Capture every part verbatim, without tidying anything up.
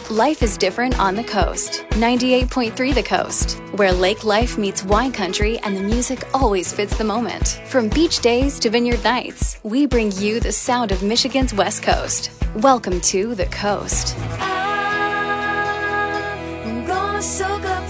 Life is different on the coast. ninety-eight point three The Coast, where lake life meets wine country and the music always fits the moment. From beach days to vineyard nights, we bring you the sound of Michigan's West Coast. Welcome to The Coast. I'm gonna soak up the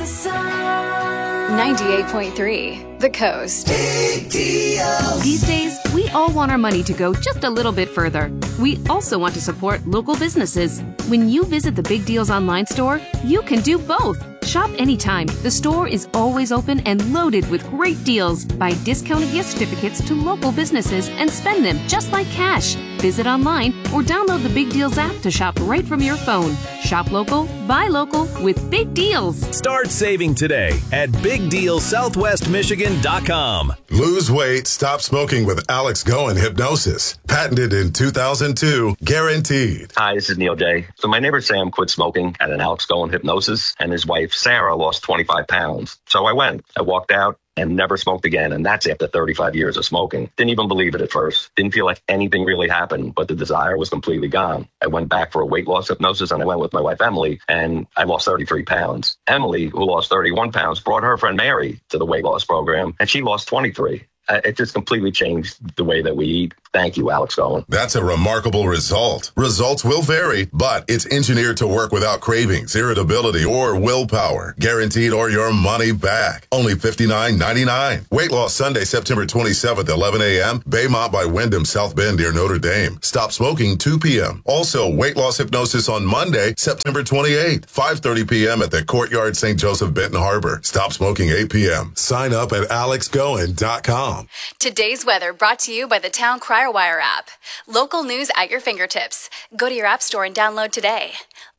sun. ninety-eight point three The Coast. Big deals. These days, we all want our money to go just a little bit further. We also want to support local businesses. When you visit the Big Deals online store, you can do both. Shop anytime. The store is always open and loaded with great deals. Buy discounted gift certificates to local businesses and spend them just like cash. Visit online or download the Big Deals app to shop right from your phone. Shop local, buy local with Big Deals. Start saving today at big deal southwest michigan dot com. Lose weight, stop smoking with Alex Goen Hypnosis. Patented in two thousand two, guaranteed. Hi, this is Neil J. So my neighbor Sam quit smoking at an Alex Goen Hypnosis, and his wife Sarah lost twenty-five pounds. So I went. I walked out and never smoked again, and that's after thirty-five years of smoking. Didn't even believe it at first. Didn't feel like anything really happened, but the desire was completely gone. I went back for a weight loss hypnosis, and I went with my wife Emily, and I lost thirty-three pounds. Emily, who lost thirty-one pounds, brought her friend Mary to the weight loss program, and she lost twenty-three. Uh, it just completely changed the way that we eat. Thank you, Alex Goen. That's a remarkable result. Results will vary, but it's engineered to work without cravings, irritability, or willpower. Guaranteed or your money back. Only fifty-nine ninety-nine. Weight loss Sunday, September twenty-seventh, eleven a.m. Baymont by Wyndham, South Bend near Notre Dame. Stop smoking two p.m. Also, weight loss hypnosis on Monday, September twenty-eighth, five thirty p.m. at the Courtyard Saint Joseph, Benton Harbor. Stop smoking eight p.m. Sign up at alex goen dot com. Today's weather brought to you by the Town Crier Wire app. Local news at your fingertips. Go to your app store and download today.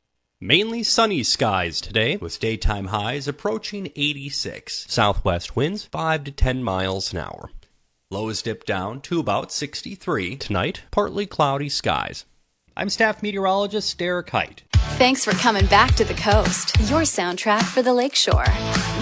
Mainly sunny skies today, with daytime highs approaching eighty-six. Southwest winds five to ten miles an hour. Lows dip down to about sixty-three. Tonight, partly cloudy skies. I'm staff meteorologist Derek Height. Thanks for coming back to The Coast, your soundtrack for the Lakeshore.